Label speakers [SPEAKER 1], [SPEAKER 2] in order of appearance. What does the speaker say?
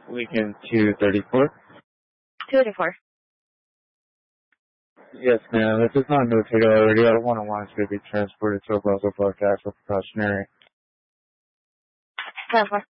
[SPEAKER 1] Lincoln 234.
[SPEAKER 2] 234.
[SPEAKER 1] Yes, ma'am. If it's not notated already, I want to be transported to a Brussels Park for precautionary.
[SPEAKER 2] 10-4.